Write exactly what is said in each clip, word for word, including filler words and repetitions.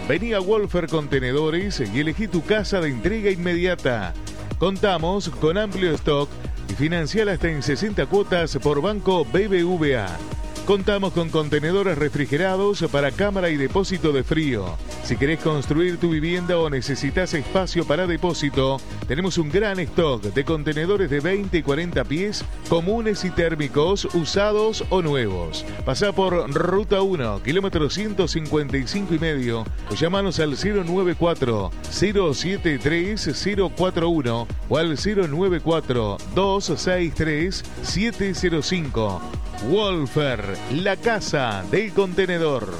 Vení a Wolfer Contenedores y elegí tu casa de entrega inmediata. Contamos con amplio stock y financiar hasta en sesenta cuotas por Banco B B V A. Contamos con contenedores refrigerados para cámara y depósito de frío. Si querés construir tu vivienda o necesitas espacio para depósito, tenemos un gran stock de contenedores de veinte y cuarenta pies, comunes y térmicos, usados o nuevos. Pasá por Ruta uno, kilómetro ciento cincuenta y cinco y medio, o llamanos al cero nueve cuatro, cero siete tres, cero cuatro uno o al cero nueve cuatro, dos seis tres, siete cero cinco. Wolfer, la casa del contenedor.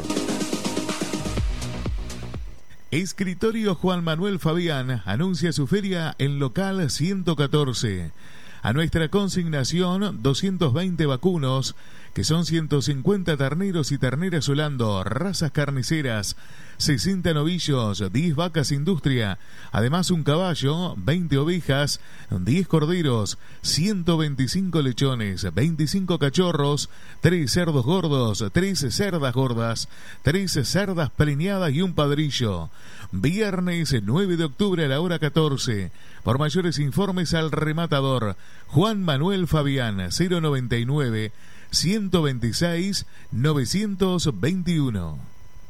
Escritorio Juan Manuel Fabián anuncia su feria en local ciento catorce. A nuestra consignación, doscientos veinte vacunos, que son ciento cincuenta terneros y terneras holando, razas carniceras, sesenta novillos, diez vacas industria, además un caballo, veinte ovejas, diez corderos, ciento veinticinco lechones, veinticinco cachorros, tres cerdos gordos, tres cerdas gordas, tres cerdas preñadas y un padrillo. Viernes nueve de octubre a la hora catorce. Por mayores informes al rematador Juan Manuel Fabián, cero noventa y nueve, ciento veintiséis, novecientos veintiuno.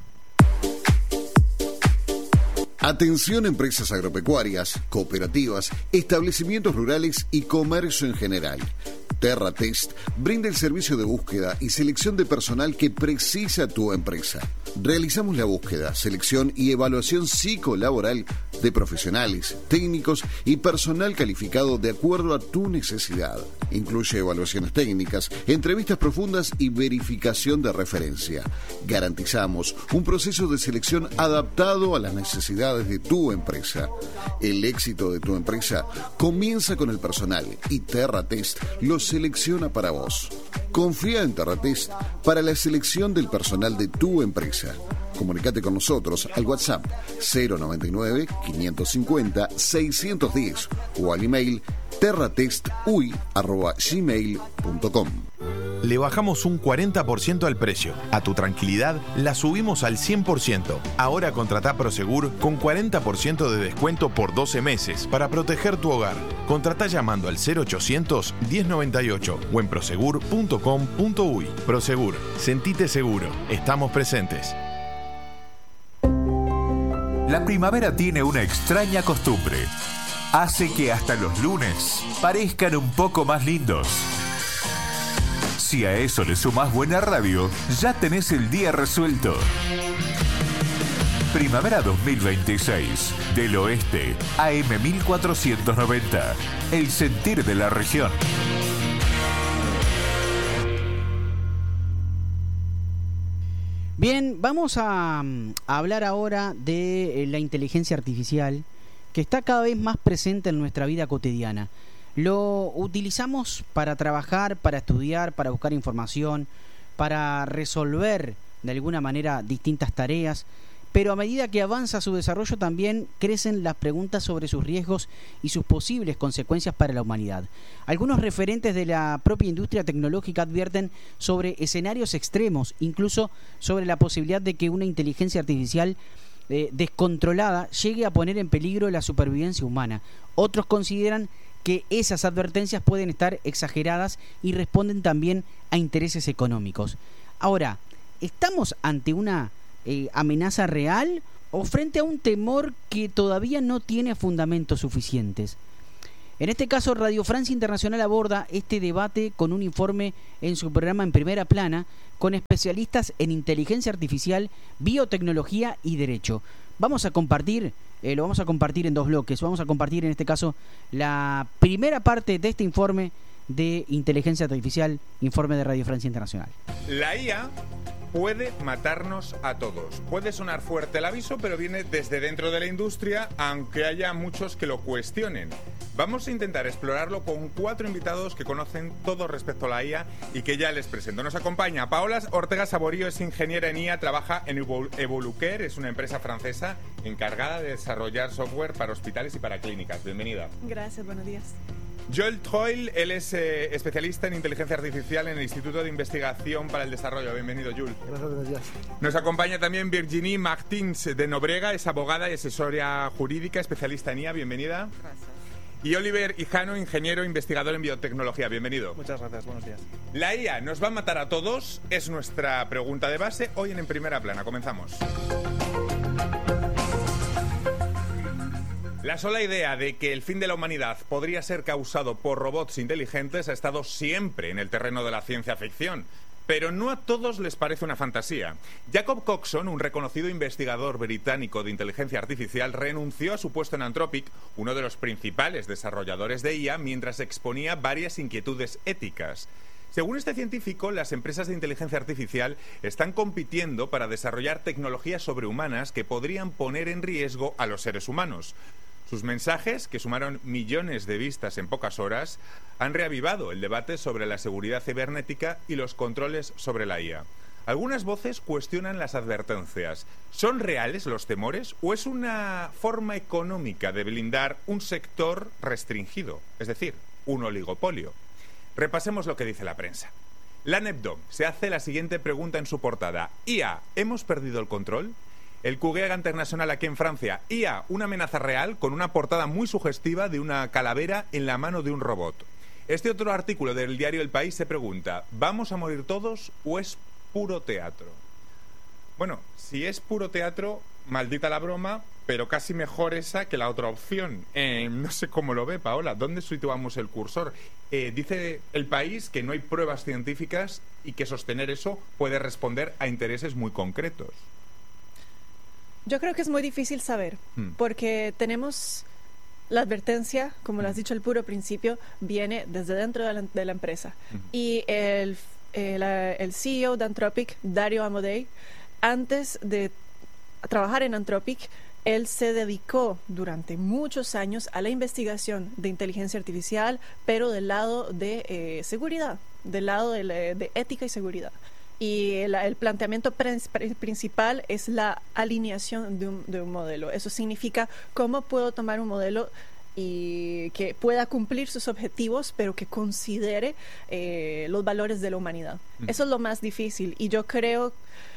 Atención empresas agropecuarias, cooperativas, establecimientos rurales y comercio en general. TerraTest brinda el servicio de búsqueda y selección de personal que precisa tu empresa. Realizamos la búsqueda, selección y evaluación psicolaboral de profesionales, técnicos y personal calificado de acuerdo a tu necesidad. Incluye evaluaciones técnicas, entrevistas profundas y verificación de referencia. Garantizamos un proceso de selección adaptado a las necesidades de tu empresa. El éxito de tu empresa comienza con el personal y TerraTest lo selecciona para vos. Confía en TerraTest para la selección del personal de tu empresa. Comunicate con nosotros al WhatsApp cero noventa y nueve, quinientos cincuenta, seiscientos diez o al email terratestuy arroba gmail punto com. Le bajamos un cuarenta por ciento al precio. A tu tranquilidad la subimos al cien por ciento. Ahora contratá Prosegur con cuarenta por ciento de descuento por doce meses para proteger tu hogar. Contratá llamando al cero ochocientos, diez noventa y ocho o en prosegur punto com punto uy. Prosegur, sentite seguro. Estamos presentes. La primavera tiene una extraña costumbre. Hace que hasta los lunes parezcan un poco más lindos. Si a eso le sumás buena radio, ya tenés el día resuelto. Primavera dos mil veintiséis, del Oeste, A M mil cuatrocientos noventa. El sentir de la región. Bien, vamos a, a hablar ahora de la inteligencia artificial, que está cada vez más presente en nuestra vida cotidiana. Lo utilizamos para trabajar, para estudiar, para buscar información, para resolver de alguna manera distintas tareas, pero a medida que avanza su desarrollo también crecen las preguntas sobre sus riesgos y sus posibles consecuencias para la humanidad. Algunos referentes de la propia industria tecnológica advierten sobre escenarios extremos, incluso sobre la posibilidad de que una inteligencia artificial eh, descontrolada llegue a poner en peligro la supervivencia humana. Otros consideran que esas advertencias pueden estar exageradas y responden también a intereses económicos. Ahora, ¿estamos ante una eh, amenaza real o frente a un temor que todavía no tiene fundamentos suficientes? En este caso, Radio Francia Internacional aborda este debate con un informe en su programa En Primera Plana, con especialistas en inteligencia artificial, biotecnología y derecho. Vamos a compartir, eh, lo vamos a compartir en dos bloques. Vamos a compartir en este caso la primera parte de este informe de inteligencia artificial, informe de Radio Francia Internacional. La I A puede matarnos a todos. Puede sonar fuerte el aviso, pero viene desde dentro de la industria, aunque haya muchos que lo cuestionen. Vamos a intentar explorarlo con cuatro invitados que conocen todo respecto a la I A y que ya les presento. Nos acompaña Paola Ortega Saborío, es ingeniera en I A, trabaja en Evolucare, es una empresa francesa encargada de desarrollar software para hospitales y para clínicas. Bienvenida. Gracias, buenos días. Joel Troil, él es eh, especialista en inteligencia artificial en el Instituto de Investigación para el Desarrollo. Bienvenido, Jules. Gracias, buenos días. Nos acompaña también Virginie Martins de Nobrega, es abogada y asesora jurídica, especialista en I A. Bienvenida. Gracias. Y Oliver Hijano, ingeniero investigador en biotecnología. Bienvenido. Muchas gracias, buenos días. ¿La I A nos va a matar a todos? Es nuestra pregunta de base hoy en En Primera Plana. Comenzamos. La sola idea de que el fin de la humanidad podría ser causado por robots inteligentes ha estado siempre en el terreno de la ciencia ficción. Pero no a todos les parece una fantasía. Jacob Coxon, un reconocido investigador británico de inteligencia artificial, renunció a su puesto en Anthropic, uno de los principales desarrolladores de I A, mientras exponía varias inquietudes éticas. Según este científico, las empresas de inteligencia artificial están compitiendo para desarrollar tecnologías sobrehumanas que podrían poner en riesgo a los seres humanos. Sus mensajes, que sumaron millones de vistas en pocas horas, han reavivado el debate sobre la seguridad cibernética y los controles sobre la I A. Algunas voces cuestionan las advertencias. ¿Son reales los temores o es una forma económica de blindar un sector restringido, es decir, un oligopolio? Repasemos lo que dice la prensa. La Nebdo se hace la siguiente pregunta en su portada. I A, ¿hemos perdido el control? El Q G Internacional aquí en Francia. I A, una amenaza real, con una portada muy sugestiva de una calavera en la mano de un robot. Este otro artículo del diario El País se pregunta, ¿vamos a morir todos o es puro teatro? Bueno, si es puro teatro, maldita la broma, pero casi mejor esa que la otra opción. Eh, no sé cómo lo ve, Paola. ¿Dónde situamos el cursor? Eh, dice El País que no hay pruebas científicas y que sostener eso puede responder a intereses muy concretos. Yo creo que es muy difícil saber, hmm. porque tenemos la advertencia, como lo has dicho al puro principio, viene desde dentro de la, de la empresa. Hmm. Y el, el, el C E O de Anthropic, Dario Amodei, antes de trabajar en Anthropic, él se dedicó durante muchos años a la investigación de inteligencia artificial, pero del lado de eh, seguridad, del lado de, de ética y seguridad. Y el, el planteamiento principal es la alineación de un, de un modelo. Eso significa cómo puedo tomar un modelo y que pueda cumplir sus objetivos, pero que considere eh, los valores de la humanidad. Mm. Eso es lo más difícil. Y yo creo,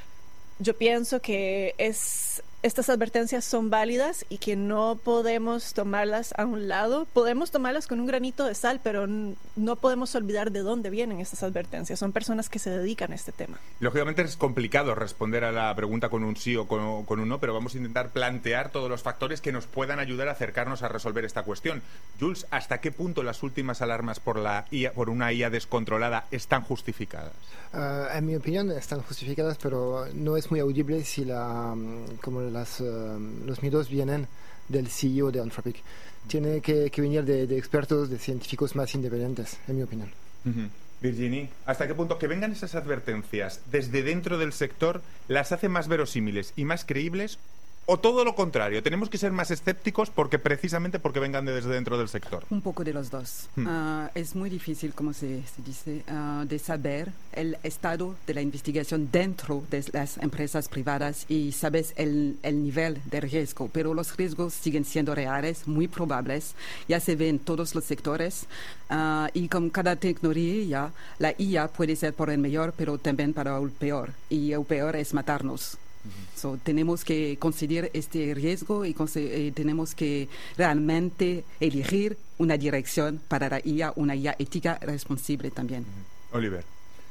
yo pienso que es... estas advertencias son válidas y que no podemos tomarlas a un lado. Podemos tomarlas con un granito de sal, pero no podemos olvidar de dónde vienen estas advertencias. Son personas que se dedican a este tema. Lógicamente es complicado responder a la pregunta con un sí o con, con un no, pero vamos a intentar plantear todos los factores que nos puedan ayudar a acercarnos a resolver esta cuestión. Jules, ¿hasta qué punto las últimas alarmas por, la I A, por una I A descontrolada están justificadas? Uh, en mi opinión están justificadas, pero no es muy audible si la... como Las, uh, los miedos vienen del C E O de Anthropic. Tiene que, que venir de, de expertos, de científicos más independientes, en mi opinión. Uh-huh. Virginie, ¿hasta qué punto que vengan esas advertencias desde dentro del sector las hace más verosímiles y más creíbles? ¿O todo lo contrario? ¿Tenemos que ser más escépticos porque precisamente porque vengan de desde dentro del sector? Un poco de los dos. Hmm. Uh, es muy difícil, como se, se dice, uh, de saber el estado de la investigación dentro de las empresas privadas y sabes el, el nivel de riesgo, pero los riesgos siguen siendo reales, muy probables, ya se ve en todos los sectores uh, y con cada tecnología la I A puede ser por el mejor, pero también para el peor, y el peor es matarnos. So, tenemos que considerar este riesgo y eh, tenemos que realmente elegir una dirección para la I A, una I A ética responsable también. Oliver.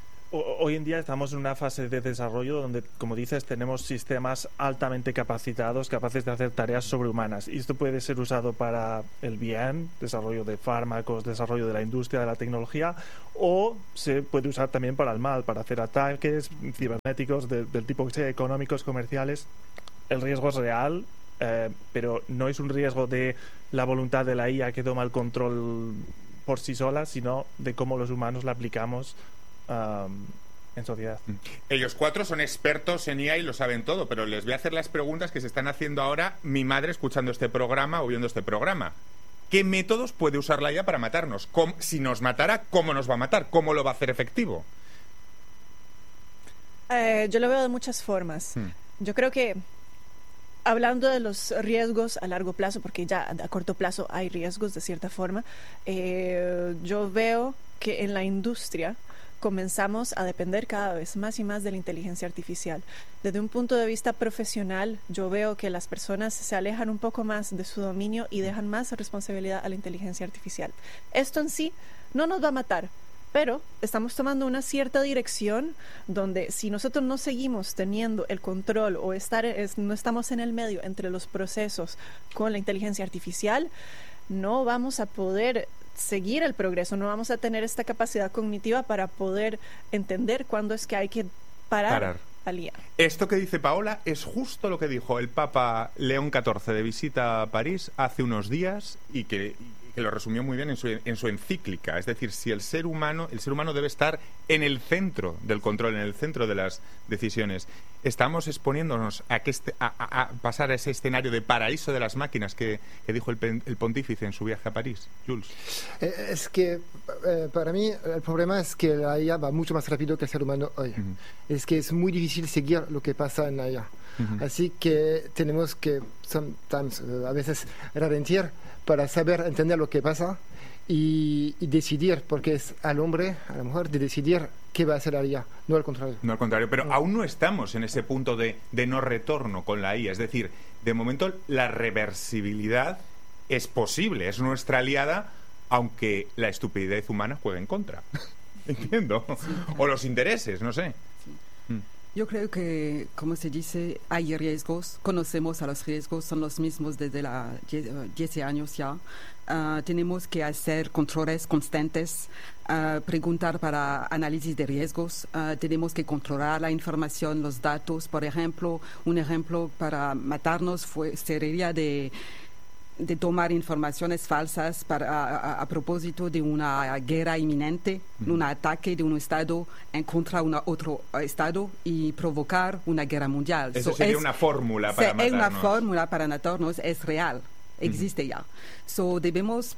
Hoy en día estamos en una fase de desarrollo donde, como dices, tenemos sistemas altamente capacitados, capaces de hacer tareas sobrehumanas. Y esto puede ser usado para el bien, desarrollo de fármacos, desarrollo de la industria, de la tecnología, o se puede usar también para el mal, para hacer ataques cibernéticos de, del tipo que sea, económicos, comerciales. El riesgo es real, eh, pero no es un riesgo de la voluntad de la I A que toma el control por sí sola, sino de cómo los humanos la aplicamos Um, en sociedad. Ellos cuatro son expertos en I A y lo saben todo, pero les voy a hacer las preguntas que se están haciendo ahora mi madre escuchando este programa o viendo este programa. ¿Qué métodos puede usar la I A para matarnos? ¿Cómo, si nos matara, ¿cómo nos va a matar? ¿Cómo lo va a hacer efectivo? Eh, yo lo veo de muchas formas. Hmm. Yo creo que hablando de los riesgos a largo plazo, porque ya a corto plazo hay riesgos de cierta forma, eh, yo veo que en la industria comenzamos a depender cada vez más y más de la inteligencia artificial. Desde un punto de vista profesional, yo veo que las personas se alejan un poco más de su dominio y dejan más responsabilidad a la inteligencia artificial. Esto en sí no nos va a matar, pero estamos tomando una cierta dirección donde si nosotros no seguimos teniendo el control o estar, es, no estamos en el medio entre los procesos con la inteligencia artificial, no vamos a poder seguir el progreso, no vamos a tener esta capacidad cognitiva para poder entender cuándo es que hay que parar, parar. al I A. Esto que dice Paola es justo lo que dijo el Papa León catorce de visita a París hace unos días y que, que lo resumió muy bien en su, en su encíclica. Es decir, si el ser humano, el ser humano debe estar en el centro del control, en el centro de las decisiones. Estamos exponiéndonos a, que este, a, a, a pasar a ese escenario de paraíso de las máquinas que, que dijo el, el pontífice en su viaje a París. Jules. Eh, es que eh, para mí el problema es que la I A va mucho más rápido que el ser humano hoy. Uh-huh. Es que es muy difícil seguir lo que pasa en la I A. Uh-huh. Así que tenemos que sometimes, uh, a veces ralentir para saber entender lo que pasa y, y decidir, porque es al hombre, a la mujer, de decidir qué va a hacer la I A, no al contrario. No al contrario, pero no. Aún no estamos en ese punto de, de no retorno con la I A. Es decir, de momento la reversibilidad es posible, es nuestra aliada, aunque la estupidez humana juegue en contra. Entiendo. Sí. O los intereses, no sé. Sí. Mm. Yo creo que, como se dice, hay riesgos, conocemos a los riesgos, son los mismos desde la diez años ya. Uh, tenemos que hacer controles constantes, uh, preguntar para análisis de riesgos, uh, tenemos que controlar la información, los datos. Por ejemplo, un ejemplo para matarnos fue, sería de... de tomar informaciones falsas para, a, a propósito de una guerra inminente, mm. un ataque de un Estado en contra de otro Estado y provocar una guerra mundial. Eso so, sería es, una fórmula para se, matarnos. Es una fórmula para matarnos, es real, existe mm. ya. So, debemos,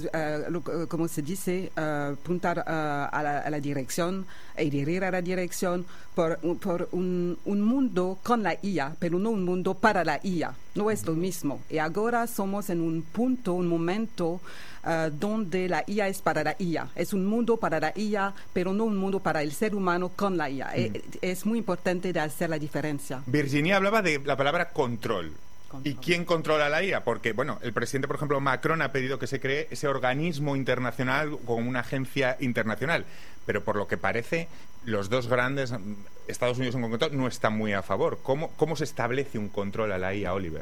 uh, como se dice, uh, apuntar uh, a, la, a la dirección, dirigir a la dirección por, por un, un mundo con la I A, pero no un mundo para la I A. No es lo mismo. Y ahora somos en un punto, un momento uh, donde la I A es para la I A. Es un mundo para la I A, pero no un mundo para el ser humano con la I A. Mm. Es, es muy importante de hacer la diferencia. Virginia hablaba de la palabra control. Control. ¿Y quién controla la I A? Porque, bueno, el presidente, por ejemplo, Macron ha pedido que se cree ese organismo internacional como una agencia internacional. Pero por lo que parece, los dos grandes, Estados Unidos en concreto, no están muy a favor. ¿Cómo, cómo se establece un control a la I A, Oliver?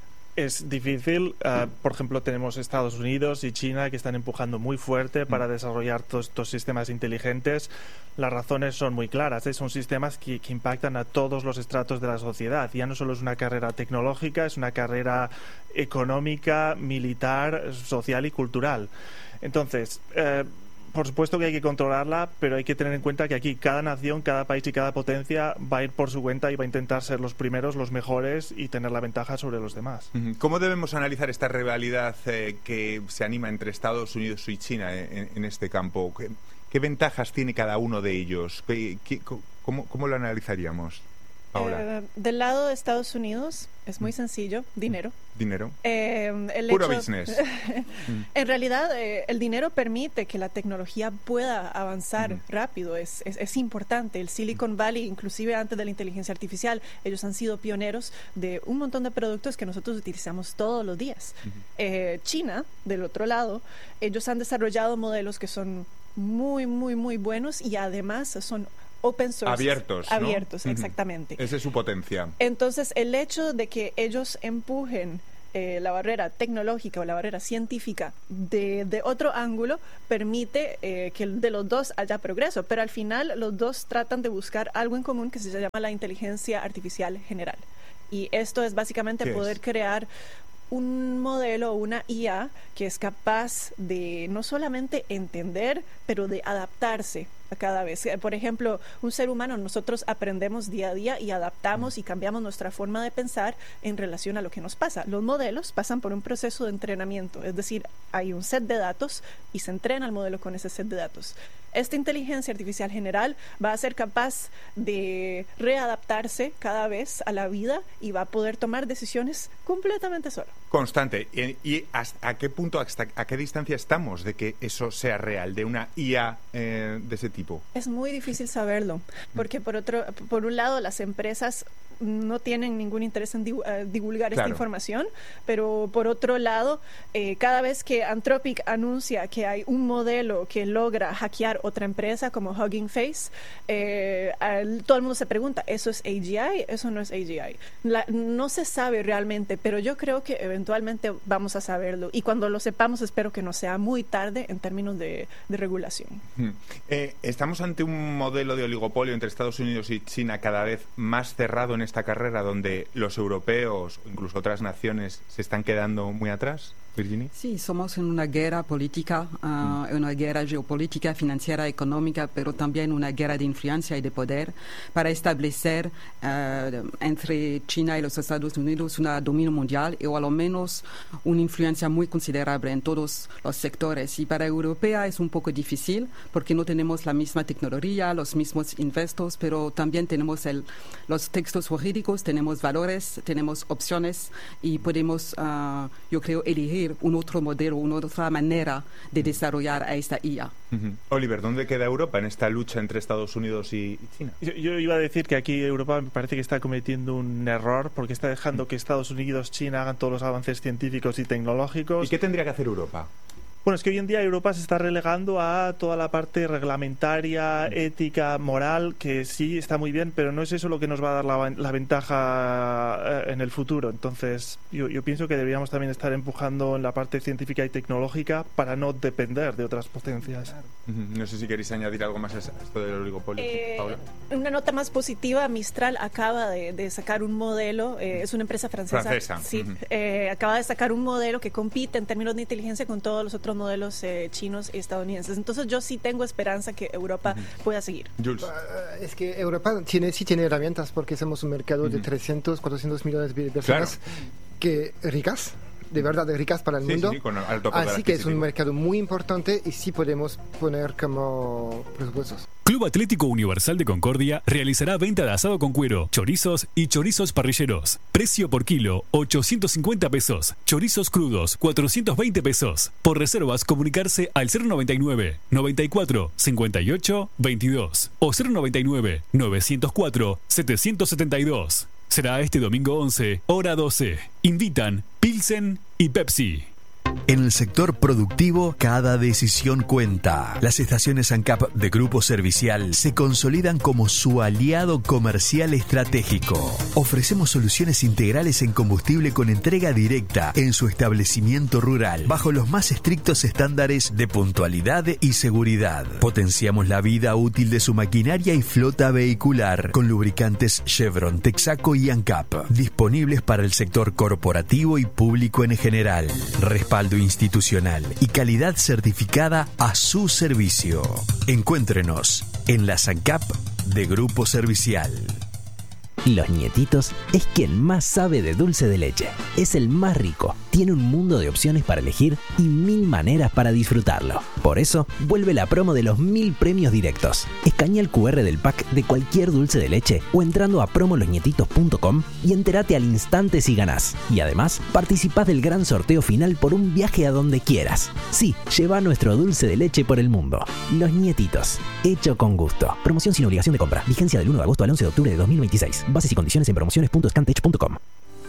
Es difícil. Uh, por ejemplo, tenemos Estados Unidos y China que están empujando muy fuerte para desarrollar todos estos sistemas inteligentes. Las razones son muy claras. ¿eh? Son sistemas que, que impactan a todos los estratos de la sociedad. Ya no solo es una carrera tecnológica, es una carrera económica, militar, social y cultural. Entonces, eh, por supuesto que hay que controlarla, pero hay que tener en cuenta que aquí cada nación, cada país y cada potencia va a ir por su cuenta y va a intentar ser los primeros, los mejores y tener la ventaja sobre los demás. ¿Cómo debemos analizar esta rivalidad eh, que se anima entre Estados Unidos y China en, en este campo? ¿Qué, qué ventajas tiene cada uno de ellos? ¿Qué, qué, cómo, ¿Cómo lo analizaríamos? Eh, del lado de Estados Unidos es muy sencillo, dinero. Dinero. Eh, el Puro hecho, business. En realidad, eh, el dinero permite que la tecnología pueda avanzar mm. rápido. Es, es, es importante. El Silicon Valley, inclusive antes de la inteligencia artificial, ellos han sido pioneros de un montón de productos que nosotros utilizamos todos los días. Mm. Eh, China, del otro lado, ellos han desarrollado modelos que son muy, muy, muy buenos y además son open source. Abiertos, ¿no? Abiertos, exactamente. Esa es su potencia. Entonces, el hecho de que ellos empujen eh, la barrera tecnológica o la barrera científica de, de otro ángulo permite eh, que de los dos haya progreso, pero al final los dos tratan de buscar algo en común que se llama la inteligencia artificial general. Y esto es básicamente poder es? crear un modelo, una I A que es capaz de no solamente entender, pero de adaptarse cada vez. Por ejemplo, un ser humano, nosotros aprendemos día a día y adaptamos y cambiamos nuestra forma de pensar en relación a lo que nos pasa. Los modelos pasan por un proceso de entrenamiento, es decir, hay un set de datos y se entrena el modelo con ese set de datos. Esta inteligencia artificial general va a ser capaz de readaptarse cada vez a la vida y va a poder tomar decisiones completamente sola. Constante. ¿Y, y hasta a qué punto, hasta a qué distancia estamos de que eso sea real, de una I A eh, de ese tipo? Es muy difícil saberlo, porque por otro, por un lado las empresas no tienen ningún interés en divulgar claro. esta información, pero por otro lado, eh, cada vez que Anthropic anuncia que hay un modelo que logra hackear otra empresa como Hugging Face, eh, al, todo el mundo se pregunta, ¿eso es A G I? ¿Eso no es A G I? La, no se sabe realmente, pero yo creo que eventualmente vamos a saberlo, y cuando lo sepamos espero que no sea muy tarde en términos de, de regulación. Hmm. Eh, ¿Estamos ante un modelo de oligopolio entre Estados Unidos y China cada vez más cerrado en esta carrera, donde los europeos o incluso otras naciones se están quedando muy atrás? Virginie. Sí, somos en una guerra política, uh, mm. una guerra geopolítica, financiera, económica, pero también una guerra de influencia y de poder para establecer uh, entre China y los Estados Unidos un dominio mundial o a lo menos una influencia muy considerable en todos los sectores. Y para Europa es un poco difícil porque no tenemos la misma tecnología, los mismos investos, pero también tenemos el, los textos jurídicos, tenemos valores, tenemos opciones y podemos, uh, yo creo, elegir un otro modelo, una otra manera de desarrollar a esta I A. Uh-huh. Oliver, ¿dónde queda Europa en esta lucha entre Estados Unidos y China? Yo, yo iba a decir que aquí Europa me parece que está cometiendo un error porque está dejando que Estados Unidos, China hagan todos los avances científicos y tecnológicos. ¿Y qué tendría que hacer Europa? Bueno, es que hoy en día Europa se está relegando a toda la parte reglamentaria, ética, moral, que sí está muy bien, pero no es eso lo que nos va a dar la, la ventaja en el futuro. Entonces, yo, yo pienso que deberíamos también estar empujando en la parte científica y tecnológica para no depender de otras potencias. No sé si queréis añadir algo más a esto del oligopolio. Eh, una nota más positiva, Mistral acaba de, de sacar un modelo, eh, es una empresa francesa. Francesa. Sí, uh-huh. eh, acaba de sacar un modelo que compite en términos de inteligencia con todos los otros modelos eh, chinos y estadounidenses. Entonces yo sí tengo esperanza que Europa uh-huh. pueda seguir. Jules. Uh, es que Europa tiene, sí tiene herramientas porque somos un mercado uh-huh. de trescientos, cuatrocientos millones de personas claro. que ricas, de verdad de ricas para el sí, mundo. Sí, sí, con alto Así que es un mercado muy importante y sí podemos poner como presupuestos. Club Atlético Universal de Concordia realizará venta de asado con cuero, chorizos y chorizos parrilleros. Precio por kilo, ochocientos cincuenta pesos. Chorizos crudos, cuatrocientos veinte pesos. Por reservas, comunicarse al cero noventa y nueve, noventa y cuatro, cincuenta y ocho, veintidós o cero noventa y nueve, novecientos cuatro, setecientos setenta y dos. Será este domingo once, hora doce. Invitan Pilsen y Pepsi. En el sector productivo, cada decisión cuenta. Las estaciones ANCAP de Grupo Servicial se consolidan como su aliado comercial estratégico. Ofrecemos soluciones integrales en combustible con entrega directa en su establecimiento rural, bajo los más estrictos estándares de puntualidad y seguridad. Potenciamos la vida útil de su maquinaria y flota vehicular con lubricantes Chevron, Texaco y ANCAP, disponibles para el sector corporativo y público en general. Respaldo institucional y calidad certificada a su servicio. Encuéntrenos en las ANCAP de Grupo Servicial. Los Nietitos es quien más sabe de dulce de leche. Es el más rico, tiene un mundo de opciones para elegir y mil maneras para disfrutarlo. Por eso, vuelve la promo de los mil premios directos. Escanea el cu erre del pack de cualquier dulce de leche o entrando a promo los nietitos punto com y entérate al instante si ganás. Y además, participás del gran sorteo final por un viaje a donde quieras. Sí, lleva nuestro dulce de leche por el mundo. Los Nietitos, hecho con gusto. Promoción sin obligación de compra. Vigencia del uno de agosto al once de octubre de dos mil veintiséis. Bases y condiciones en promociones punto scantech punto com.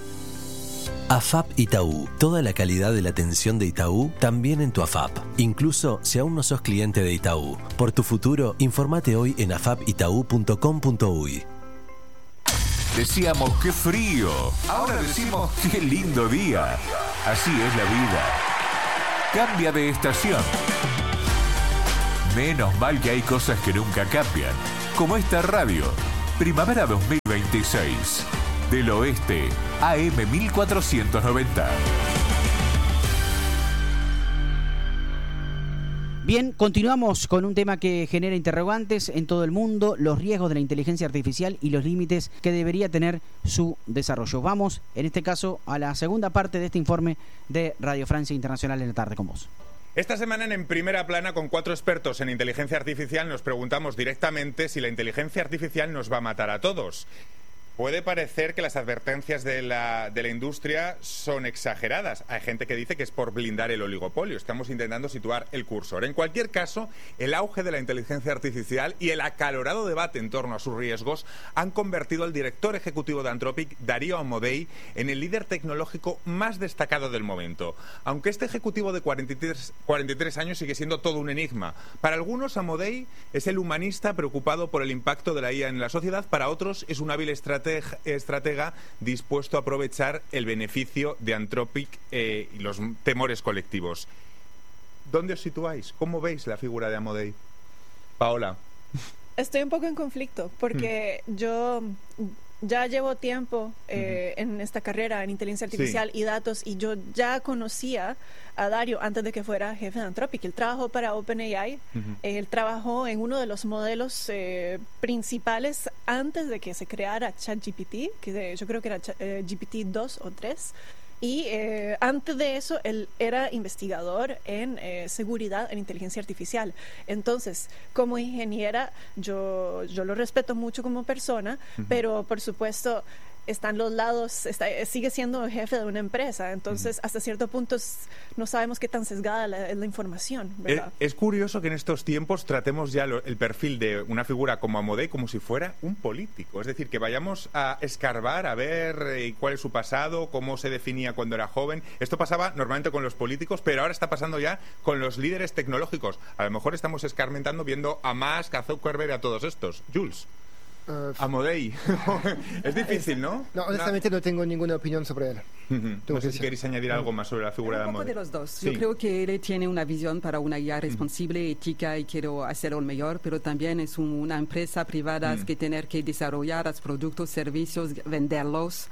A F A P Itaú. Toda la calidad de la atención de Itaú también en tu A F A P. Incluso si aún no sos cliente de Itaú. Por tu futuro, informate hoy en afap itaú punto com punto uy. Decíamos qué frío. Ahora decimos qué lindo día. Así es la vida. Cambia de estación. Menos mal que hay cosas que nunca cambian. Como esta radio. Primavera dos mil veintiséis. Del Oeste, A M mil cuatrocientos noventa. Bien, continuamos con un tema que genera interrogantes en todo el mundo, los riesgos de la inteligencia artificial y los límites que debería tener su desarrollo. Vamos, en este caso, a la segunda parte de este informe de Radio Francia Internacional en la tarde con vos. Esta semana en Primera Plana, con cuatro expertos en inteligencia artificial, nos preguntamos directamente si la inteligencia artificial nos va a matar a todos. Puede parecer que las advertencias de la, de la industria son exageradas. Hay gente que dice que es por blindar el oligopolio. Estamos intentando situar el cursor. En cualquier caso, el auge de la inteligencia artificial y el acalorado debate en torno a sus riesgos han convertido al director ejecutivo de Anthropic, Darío Amodei, en el líder tecnológico más destacado del momento. Aunque este ejecutivo de cuarenta y tres, cuarenta y tres años sigue siendo todo un enigma. Para algunos, Amodei es el humanista preocupado por el impacto de la I A en la sociedad. Para otros, es un hábil estratega estratega dispuesto a aprovechar el beneficio de Anthropic eh, y los temores colectivos. ¿Dónde os situáis? ¿Cómo veis la figura de Amodei? Paola. Estoy un poco en conflicto porque mm. yo ya llevo tiempo eh, uh-huh. en esta carrera en inteligencia artificial sí. y datos, y yo ya conocía a Dario antes de que fuera jefe de Anthropic. Él trabajó para OpenAI, uh-huh. él trabajó en uno de los modelos eh, principales antes de que se creara ChatGPT, que yo creo que era eh, G P T dos o tres. Y eh, antes de eso, él era investigador en eh, seguridad en inteligencia artificial. Entonces, como ingeniera, yo, yo lo respeto mucho como persona, uh-huh. pero por supuesto están los lados, está, sigue siendo jefe de una empresa, entonces uh-huh. hasta cierto punto no sabemos qué tan sesgada la, es la información, ¿verdad? Es, es curioso que en estos tiempos tratemos ya lo, el perfil de una figura como Amodei como si fuera un político, es decir, que vayamos a escarbar, a ver eh, cuál es su pasado, cómo se definía cuando era joven. Esto pasaba normalmente con los políticos, pero ahora está pasando ya con los líderes tecnológicos. A lo mejor estamos escarmentando viendo a Musk, a Zuckerberg y a todos estos. Jules. Uh, Amodei. Es difícil, ¿no? No, honestamente no, no tengo ninguna opinión sobre él. Uh-huh. No sé si queréis añadir algo más sobre la figura de Amodei. Un poco de los dos. Sí. Yo creo que él tiene una visión para una I A responsable, uh-huh. ética, y quiero hacerlo mejor, pero también es un, una empresa privada uh-huh. que tiene que desarrollar los productos, servicios, venderlos,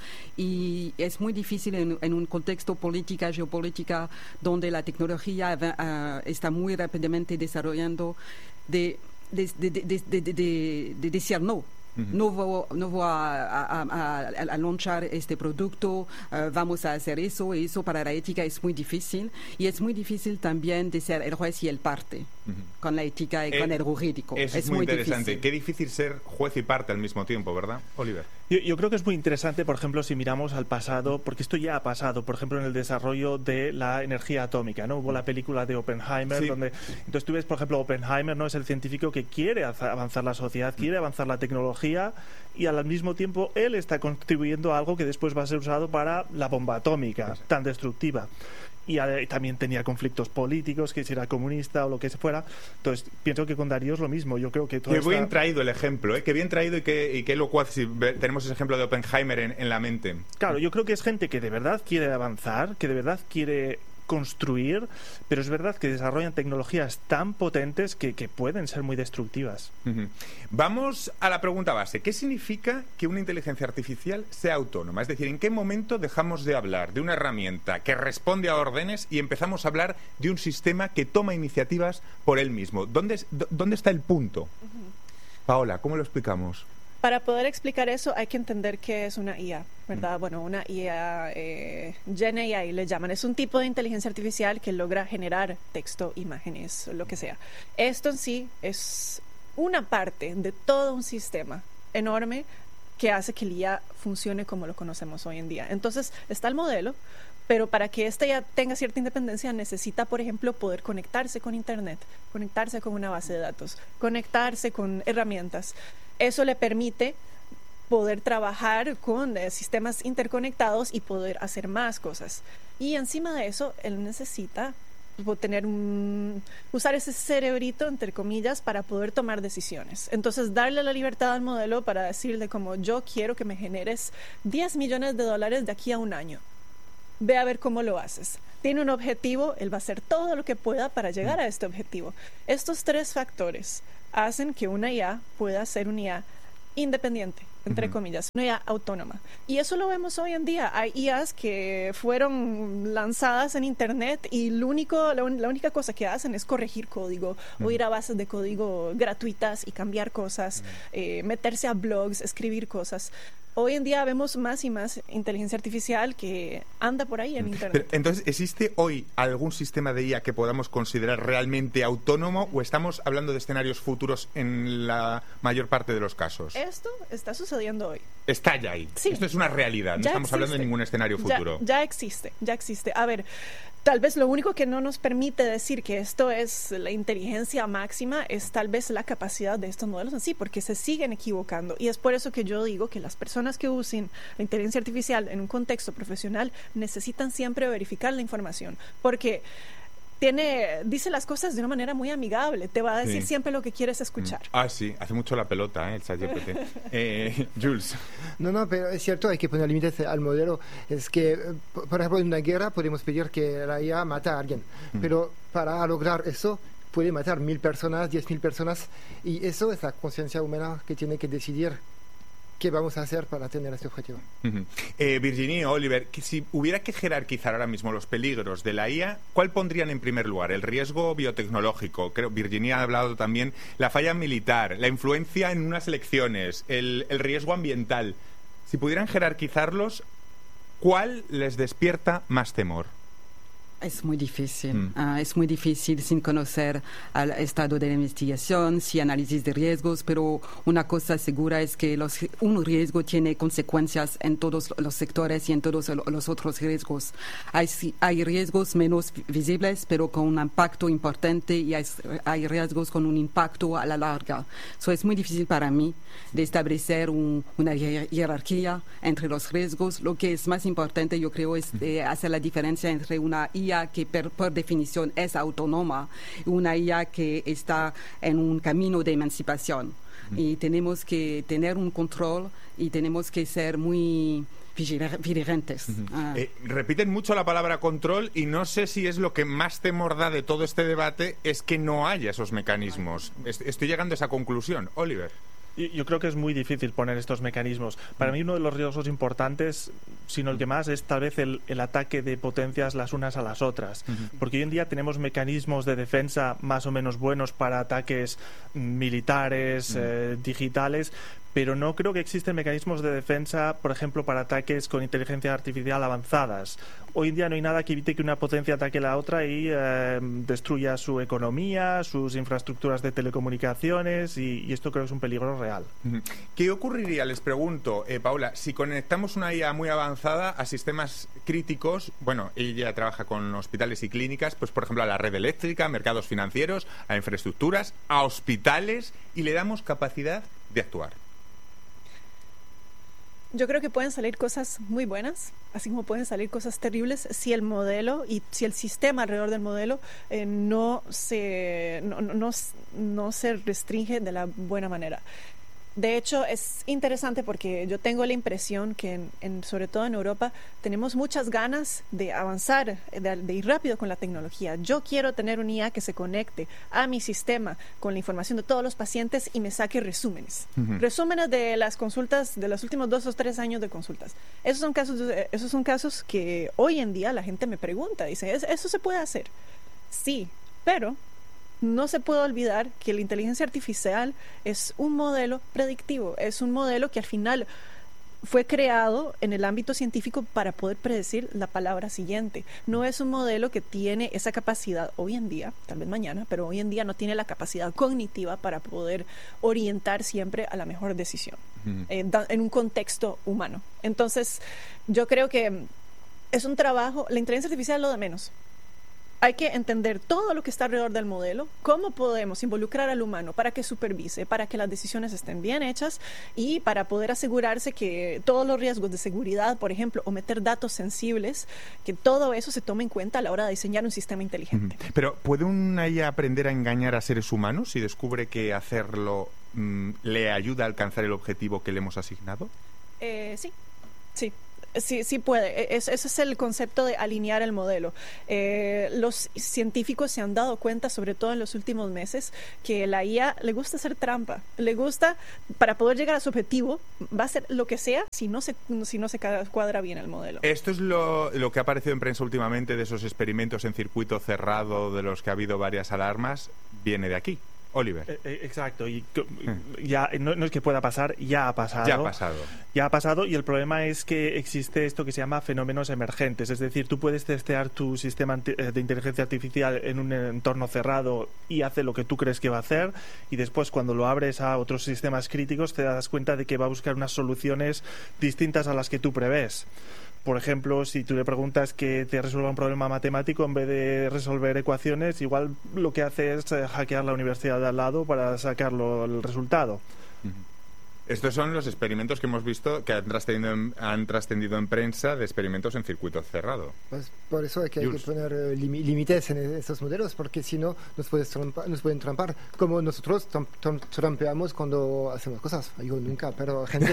y es muy difícil en, en un contexto política, geopolítica, donde la tecnología uh, está muy rápidamente desarrollando, de, de, de, de, de, de, de, de decir no. Uh-huh. No voy, no voy a, a, a, a lanzar este producto, uh, vamos a hacer eso, y eso para la ética es muy difícil, y es muy difícil también de ser el juez y el parte uh-huh. con la ética y eh, con el jurídico. Es, es muy, muy interesante. Difícil. Qué difícil ser juez y parte al mismo tiempo, ¿verdad, Oliver? Yo, yo creo que es muy interesante, por ejemplo, si miramos al pasado, porque esto ya ha pasado, por ejemplo, en el desarrollo de la energía atómica, ¿no? Hubo la película de Oppenheimer, sí. donde entonces tú ves, por ejemplo, Oppenheimer, ¿no? Es el científico que quiere avanzar la sociedad, quiere avanzar la tecnología, y al mismo tiempo él está contribuyendo a algo que después va a ser usado para la bomba atómica, sí. tan destructiva. Y eh, también tenía conflictos políticos, que si era comunista o lo que fuera. Entonces, pienso que con Darío es lo mismo. Yo creo que todo Qué está... bien traído el ejemplo, ¿eh? Qué bien traído y qué, y qué locuaz si tenemos ese ejemplo de Oppenheimer en, en la mente. Claro, yo creo que es gente que de verdad quiere avanzar, que de verdad quiere construir, pero es verdad que desarrollan tecnologías tan potentes que, que pueden ser muy destructivas. Uh-huh. Vamos a la pregunta base. ¿Qué significa que una inteligencia artificial sea autónoma? Es decir, ¿en qué momento dejamos de hablar de una herramienta que responde a órdenes y empezamos a hablar de un sistema que toma iniciativas por él mismo? ¿Dónde, dónde está el punto? Uh-huh. Paola, ¿cómo lo explicamos? Para poder explicar eso hay que entender qué es una I A, ¿verdad? Mm. Bueno, una I A, eh, Gen A I le llaman. Es un tipo de inteligencia artificial que logra generar texto, imágenes, lo que sea. Esto en sí es una parte de todo un sistema enorme que hace que el I A funcione como lo conocemos hoy en día. Entonces, está el modelo, pero para que éste ya tenga cierta independencia necesita, por ejemplo, poder conectarse con Internet, conectarse con una base de datos, conectarse con herramientas. Eso le permite poder trabajar con eh, sistemas interconectados y poder hacer más cosas. Y encima de eso, él necesita tener un, usar ese cerebrito, entre comillas, para poder tomar decisiones. Entonces, darle la libertad al modelo para decirle como, yo quiero que me generes diez millones de dólares de aquí a un año. Ve a ver cómo lo haces. Tiene un objetivo, él va a hacer todo lo que pueda para llegar a este objetivo. Estos tres factores hacen que una I A pueda ser una I A independiente, entre uh-huh. comillas, una I A autónoma. Y eso lo vemos hoy en día. Hay I As que fueron lanzadas en Internet y lo único, la, un, la única cosa que hacen es corregir código uh-huh. o ir a bases de código gratuitas y cambiar cosas, uh-huh. eh, meterse a blogs, escribir cosas. Hoy en día vemos más y más inteligencia artificial que anda por ahí en Internet. Pero, entonces, ¿existe hoy algún sistema de I A que podamos considerar realmente autónomo o estamos hablando de escenarios futuros en la mayor parte de los casos? Esto está sucediendo hoy. Está ya ahí. Sí. Esto es una realidad. No ya estamos existe. hablando de ningún escenario futuro. Ya, ya existe, ya existe. A ver, tal vez lo único que no nos permite decir que esto es la inteligencia máxima es tal vez la capacidad de estos modelos en sí, porque se siguen equivocando. Y es por eso que yo digo que las personas que usen la inteligencia artificial en un contexto profesional necesitan siempre verificar la información, porque tiene, dice las cosas de una manera muy amigable, te va a decir sí. siempre lo que quieres escuchar. Ah, sí, hace mucho la pelota, ¿eh? El ChatGPT. eh, Jules. No, no, pero es cierto, hay que poner límites al modelo. Es que, por ejemplo, en una guerra podemos pedir que la I A mate a alguien, mm. pero para lograr eso puede matar mil personas, diez mil personas, y eso es la conciencia humana que tiene que decidir qué vamos a hacer para tener este objetivo. Uh-huh. eh, Virginie, Oliver, que si hubiera que jerarquizar ahora mismo los peligros de la I A, ¿cuál pondrían en primer lugar? El riesgo biotecnológico, creo, Virginie ha hablado también, la falla militar, la influencia en unas elecciones, el, el riesgo ambiental. Si pudieran jerarquizarlos, ¿cuál les despierta más temor? Es muy difícil, mm. uh, es muy difícil sin conocer el estado de la investigación, sin análisis de riesgos, pero una cosa segura es que los, un riesgo tiene consecuencias en todos los sectores y en todos los otros riesgos. Hay, hay riesgos menos visibles, pero con un impacto importante, y hay, hay riesgos con un impacto a la larga. So, es muy difícil para mí de establecer un, una jerarquía entre los riesgos. Lo que es más importante, yo creo, es eh, hacer la diferencia entre una I A que per, por definición es autónoma y una I A que está en un camino de emancipación. Mm. Y tenemos que tener un control y tenemos que ser muy vigilantes. Uh-huh. ah. eh, repiten mucho la palabra control y no sé si es lo que más temor da de todo este debate es que no haya esos mecanismos. Estoy llegando a esa conclusión. Oliver. Yo creo que es muy difícil poner estos mecanismos. Para mí uno de los riesgos importantes, sino el que más, es tal vez el, el ataque de potencias las unas a las otras. Uh-huh. Porque hoy en día tenemos mecanismos de defensa más o menos buenos para ataques militares, uh-huh. eh, digitales, pero no creo que existen mecanismos de defensa, por ejemplo, para ataques con inteligencia artificial avanzadas. Hoy en día no hay nada que evite que una potencia ataque a la otra y eh, destruya su economía, sus infraestructuras de telecomunicaciones, y, y esto creo que es un peligro real. ¿Qué ocurriría, les pregunto, eh, Paula, si conectamos una I A muy avanzada a sistemas críticos? Bueno, ella trabaja con hospitales y clínicas, pues por ejemplo a la red eléctrica, a mercados financieros, a infraestructuras, a hospitales, y le damos capacidad de actuar. Yo creo que pueden salir cosas muy buenas, así como pueden salir cosas terribles si el modelo y si el sistema alrededor del modelo eh, no se no, no, no se restringe de la buena manera. De hecho, es interesante porque yo tengo la impresión que, en, en, sobre todo en Europa, tenemos muchas ganas de avanzar, de, de ir rápido con la tecnología. Yo quiero tener un I A que se conecte a mi sistema con la información de todos los pacientes y me saque resúmenes. Uh-huh. Resúmenes de las consultas, de los últimos dos o tres años de consultas. Esos son casos, de, esos son casos que hoy en día la gente me pregunta, dice, ¿eso se puede hacer? Sí, pero no se puede olvidar que la inteligencia artificial es un modelo predictivo, es un modelo que al final fue creado en el ámbito científico para poder predecir la palabra siguiente. No es un modelo que tiene esa capacidad hoy en día, tal vez mañana, pero hoy en día no tiene la capacidad cognitiva para poder orientar siempre a la mejor decisión uh-huh. eh, da, en un contexto humano. Entonces, yo creo que es un trabajo, la inteligencia artificial es lo de menos. Hay que entender todo lo que está alrededor del modelo, cómo podemos involucrar al humano para que supervise, para que las decisiones estén bien hechas y para poder asegurarse que todos los riesgos de seguridad, por ejemplo, o meter datos sensibles, que todo eso se tome en cuenta a la hora de diseñar un sistema inteligente. Uh-huh. Pero ¿puede una I A aprender a engañar a seres humanos si descubre que hacerlo mmm, le ayuda a alcanzar el objetivo que le hemos asignado? Eh, sí, sí. Sí, sí puede. Es, ese es el concepto de alinear el modelo. Eh, los científicos se han dado cuenta, sobre todo en los últimos meses, que la I A le gusta hacer trampa. Le gusta, para poder llegar a su objetivo, va a hacer lo que sea si no se, si no se cuadra bien el modelo. Esto es lo, lo que ha aparecido en prensa últimamente de esos experimentos en circuito cerrado de los que ha habido varias alarmas, viene de aquí. Oliver. Eh, exacto, y ya no, no es que pueda pasar, ya ha pasado. Ya ha pasado. Ya ha pasado, y el problema es que existe esto que se llama fenómenos emergentes, es decir, tú puedes testear tu sistema de inteligencia artificial en un entorno cerrado y hace lo que tú crees que va a hacer, y después cuando lo abres a otros sistemas críticos te das cuenta de que va a buscar unas soluciones distintas a las que tú prevés. Por ejemplo, si tú le preguntas que te resuelva un problema matemático, en vez de resolver ecuaciones, igual lo que hace es hackear la universidad de al lado para sacarlo el resultado. Estos son los experimentos que hemos visto que han trascendido en, han trascendido en prensa de experimentos en circuito cerrado. Pues por eso hay que, hay que poner uh, límites en esos modelos, porque si no nos, puedes trampa, nos pueden trampar, como nosotros tram, tram, trampeamos cuando hacemos cosas. Yo nunca, pero gente.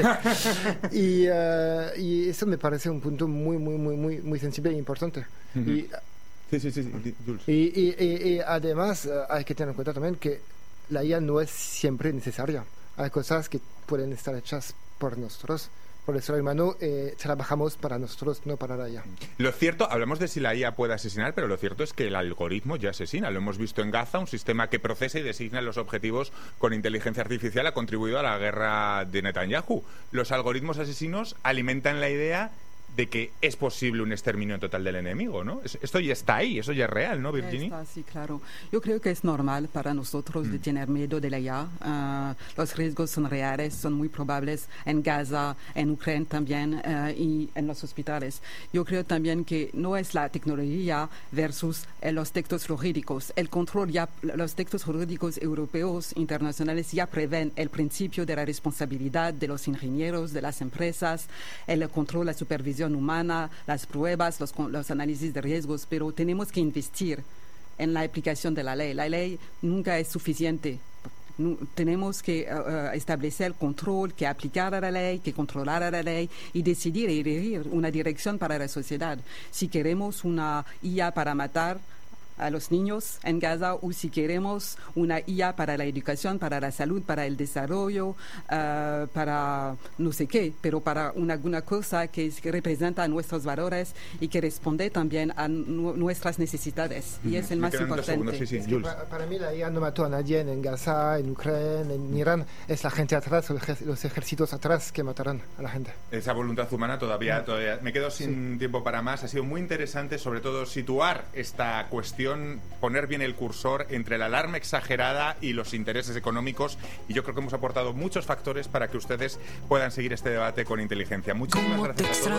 y, uh, y eso me parece un punto muy, muy, muy, muy, muy sensible e importante. Uh-huh. y, sí, sí, sí, sí, Jules. Y, y, y, y además uh, hay que tener en cuenta también que la I A no es siempre necesaria. Hay cosas que pueden estar hechas por nosotros, por el ser humano. Eh, trabajamos para nosotros, no para la I A. Lo cierto, hablamos de si la I A puede asesinar, pero lo cierto es que el algoritmo ya asesina. Lo hemos visto en Gaza, un sistema que procesa y designa los objetivos con inteligencia artificial ha contribuido a la guerra de Netanyahu. Los algoritmos asesinos alimentan la idea de que es posible un exterminio total del enemigo, ¿no? Esto ya está ahí, eso ya es real, ¿no, Virginie? Está, sí, claro. Yo creo que es normal para nosotros mm. de tener miedo de la I A. Uh, los riesgos son reales, son muy probables en Gaza, en Ucrania también uh, y en los hospitales. Yo creo también que no es la tecnología versus eh, los textos jurídicos. El control ya, los textos jurídicos europeos, internacionales, ya prevén el principio de la responsabilidad de los ingenieros, de las empresas, el control, la supervisión humana, las pruebas, los, los análisis de riesgos, pero tenemos que investir en la aplicación de la ley. La ley nunca es suficiente. No, tenemos que uh, establecer control, que aplicar a la ley, que controlar a la ley y decidir y elegir una dirección para la sociedad. Si queremos una I A para matar a los niños en Gaza, o si queremos una I A para la educación, para la salud, para el desarrollo, uh, para no sé qué, pero para una, una cosa que, es, que representa nuestros valores y que responde también a nu nuestras necesidades. Mm-hmm. Y es el más importante. Sí, sí, es que para, para mí la I A no mató a nadie en Gaza, en Ucrania, en Irán. Es la gente atrás, los ejércitos atrás que matarán a la gente. Esa voluntad humana todavía, todavía me quedo sin sí. tiempo para más. Ha sido muy interesante, sobre todo situar esta cuestión, poner bien el cursor entre la alarma exagerada y los intereses económicos, y yo creo que hemos aportado muchos factores para que ustedes puedan seguir este debate con inteligencia. Muchísimas gracias a todos.